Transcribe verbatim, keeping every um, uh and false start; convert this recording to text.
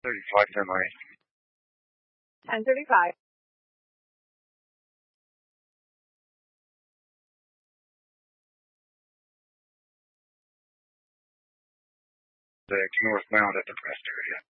thirty-five, turn right. ten thirty-five. Six, northbound at the rest area.